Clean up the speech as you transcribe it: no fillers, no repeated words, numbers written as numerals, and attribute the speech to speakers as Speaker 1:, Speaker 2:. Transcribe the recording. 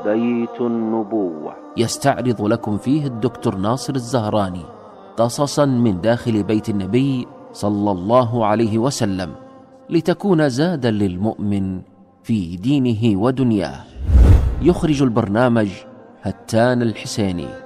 Speaker 1: بيت النبوة،
Speaker 2: يستعرض لكم فيه الدكتور ناصر الزهراني قصصا من داخل بيت النبي صلى الله عليه وسلم، لتكون زادا للمؤمن في دينه ودنياه. يخرج البرنامج هتان الحسيني.